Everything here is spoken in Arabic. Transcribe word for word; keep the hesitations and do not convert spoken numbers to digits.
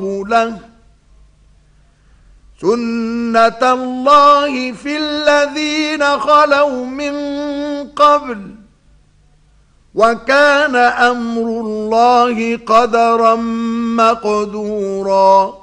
الله له سنة الله في الذين خلوا من قبل وكان أمر الله قدرا مقدورا